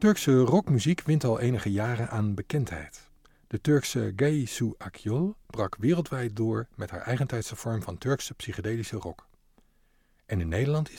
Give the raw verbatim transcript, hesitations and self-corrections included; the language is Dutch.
Turkse rockmuziek wint al enige jaren aan bekendheid. De Turkse Gaye Su Akyol brak wereldwijd door met haar eigentijdse vorm van Turkse psychedelische rock. En in Nederland is